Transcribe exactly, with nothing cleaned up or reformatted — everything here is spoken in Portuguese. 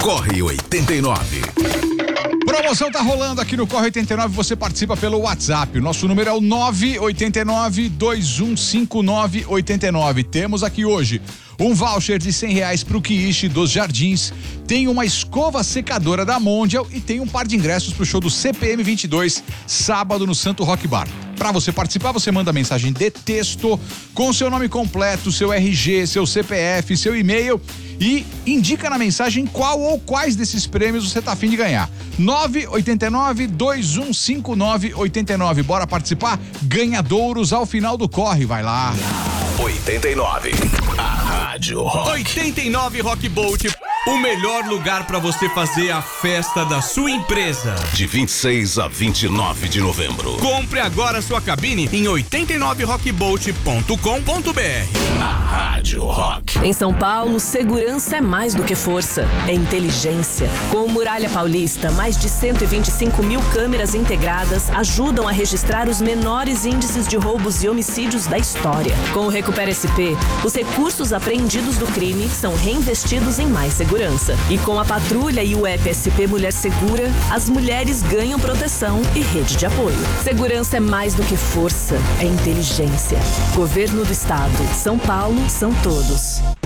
Corre oitenta e nove. Promoção tá rolando aqui no Corre oitenta e nove, você participa pelo WhatsApp. O nosso número é o nove oito nove, dois um cinco nove, oito nove. Temos aqui hoje um voucher de cem reais pro Quiche dos Jardins, tem uma escova secadora da Mondial e tem um par de ingressos pro show do C P M vinte e dois, sábado no Santo Rock Bar. Para você participar, você manda mensagem de texto com seu nome completo, seu R G, seu C P F, seu e-mail e indica na mensagem qual ou quais desses prêmios você tá afim de ganhar. nove oito nove, dois um cinco nove, oito nove. Bora participar? Ganhadouros ao final do corre, vai lá. oitenta e nove. A Rádio Rock. oitenta e nove Rock Bolt. O melhor lugar para você fazer a festa da sua empresa. De vinte e seis a vinte e nove de novembro. Compre agora sua cabine em oitenta e nove rock bolt ponto com ponto b r. A Rádio Rock. Em São Paulo, segurança é mais do que força, é inteligência. Com o Muralha Paulista, mais de cento e vinte e cinco mil câmeras integradas ajudam a registrar os menores índices de roubos e homicídios da história. Com o Recupera S P, os recursos apreendidos do crime são reinvestidos em mais segurança. E com a patrulha e o app S P Mulher Segura, as mulheres ganham proteção e rede de apoio. Segurança é mais do que força, é inteligência. Governo do Estado. São Paulo, são todos.